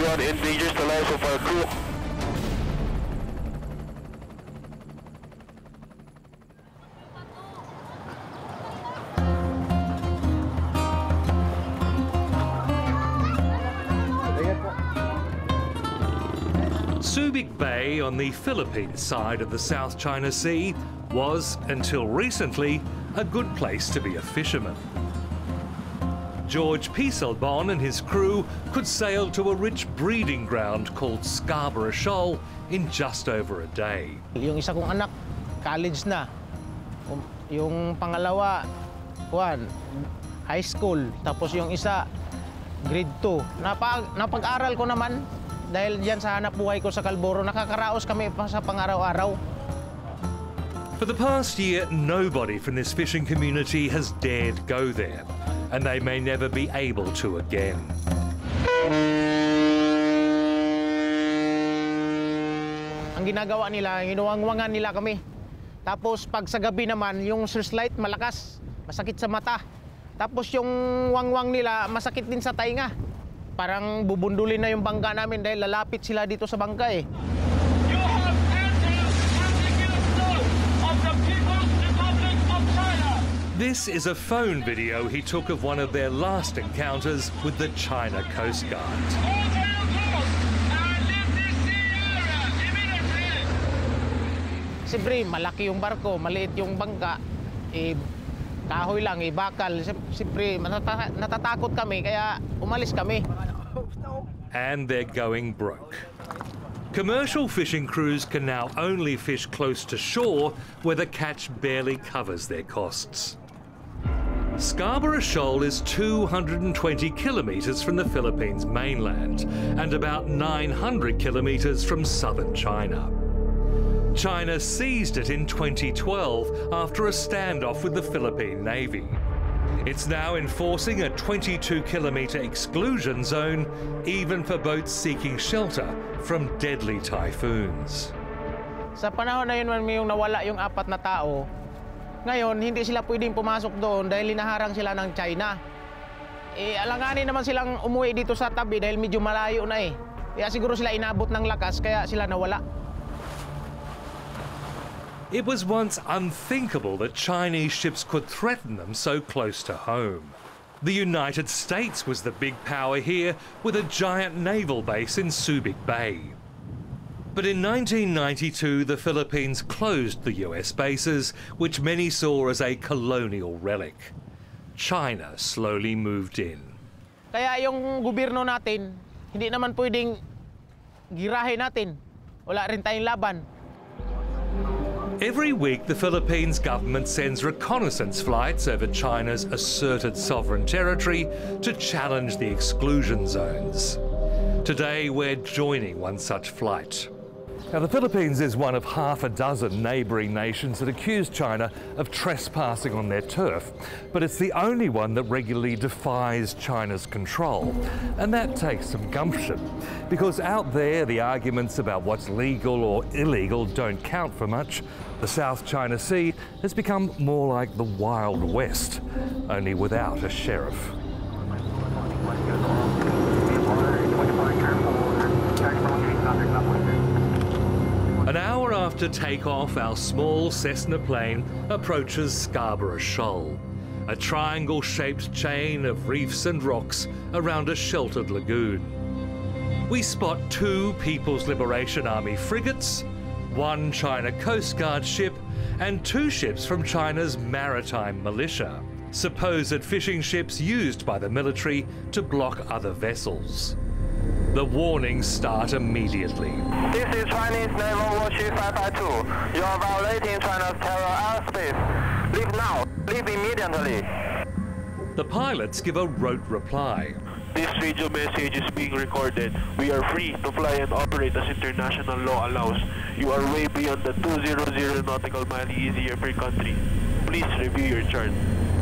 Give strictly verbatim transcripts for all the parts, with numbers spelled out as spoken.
one endangers the lives of our crew. Subic Bay on the Philippine side of the South China Sea was, until recently, a good place to be a fisherman. George Pieselbon and his crew could sail to a rich breeding ground called Scarborough Shoal in just over a day. Yung isa kong anak, college na. Yung pangalawa, Juan, high school. Tapos yung isa, grade two. Napag, napag-aral ko naman dahil diyan sa hanap buhay ko sa Scarborough. Nakakaraos kami pa sa pang-araw-araw. For the past year, nobody from this fishing community has dared go there, and they may never be able to again. Ang ginagawa nila, hinuwangwangan nila kami. Tapos pag sa gabi naman, yung searchlight malakas, masakit sa mata. Tapos yung wangwang nila, masakit din sa tainga. Parang bubundulin na yung bangka namin dahil lalapit sila dito sa bangka eh. You have entered the zone of the People's Republic of China. This is a phone video he took of one of their last encounters with the China Coast Guard. All sail close and leave this sea area immediately. Siyempre, malaki yung barko, maliit yung bangka. Eh, kahoy lang, eh, bakal. Siyempre, natata natatakot kami, kaya umalis kami. And they're going broke. Commercial fishing crews can now only fish close to shore where the catch barely covers their costs. Scarborough Shoal is two hundred twenty kilometres from the Philippines mainland and about nine hundred kilometres from southern China. China seized it in twenty twelve after a standoff with the Philippine Navy. It's now enforcing a twenty-two kilometre exclusion zone, even for boats seeking shelter from deadly typhoons. Sa panahon na yun, may yung nawala yung apat na tao. Ngayon, hindi sila pwedeng pumasok doon dahil linaharang sila ng China. Eh, alanganin naman silang umuwi dito sa tabi dahil medyo malayo na eh. Kaya siguro sila inabot ng lakas, kaya sila nawala. It was once unthinkable that Chinese ships could threaten them so close to home. The United States was the big power here, with a giant naval base in Subic Bay. But in nineteen ninety-two, the Philippines closed the U S bases, which many saw as a colonial relic. China slowly moved in. Kaya yung gobyerno natin, hindi naman pwedeng girahin natin. Wala rin tayong laban. Every week, the Philippines government sends reconnaissance flights over China's asserted sovereign territory to challenge the exclusion zones. Today, we're joining one such flight. Now, the Philippines is one of half a dozen neighbouring nations that accuse China of trespassing on their turf, but it's the only one that regularly defies China's control. And that takes some gumption, because out there, the arguments about what's legal or illegal don't count for much. The South China Sea has become more like the Wild West, only without a sheriff. An hour after takeoff, our small Cessna plane approaches Scarborough Shoal, a triangle-shaped chain of reefs and rocks around a sheltered lagoon. We spot two People's Liberation Army frigates, one China Coast Guard ship, and two ships from China's maritime militia, supposed fishing ships used by the military to block other vessels. The warnings start immediately. This is Chinese Naval Warship five five two. You are violating China's terror airspace. Leave now. Leave immediately. The pilots give a rote reply. This radio message is being recorded. We are free to fly and operate as international law allows. You are way beyond the two hundred nautical mile easy air per country. Please review your chart.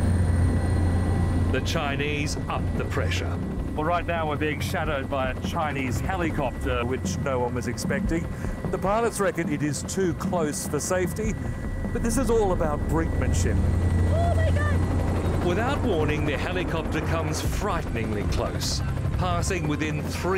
The Chinese up the pressure. Well, right now we're being shadowed by a Chinese helicopter, which no one was expecting. The pilots reckon it is too close for safety, but this is all about brinkmanship. Oh my God! Without warning, the helicopter comes frighteningly close, passing within three